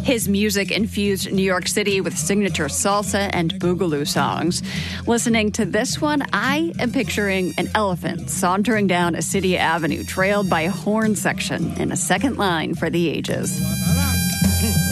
His music infused New York City with signature salsa and boogaloo songs. Listening to this one, I am picturing an elephant sauntering down a city avenue trailed by a horn section in a second line for the ages.